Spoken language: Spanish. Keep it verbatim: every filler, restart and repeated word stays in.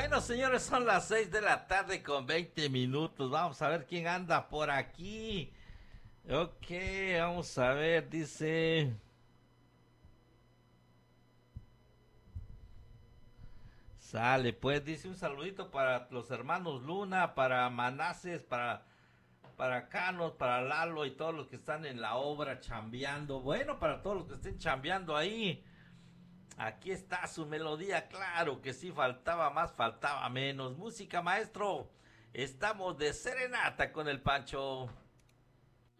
Bueno, señores, son las seis de la tarde con veinte minutos. Vamos a ver quién anda por aquí. Ok, vamos a ver, dice... Sale, pues, dice un saludito para los hermanos Luna, para Manases, para, para Canos, para Lalo y todos los que están en la obra chambeando. Bueno, para todos los que estén chambeando ahí. Aquí está su melodía, claro que sí, faltaba más, faltaba menos. Música, maestro. Estamos de serenata con el Pancho.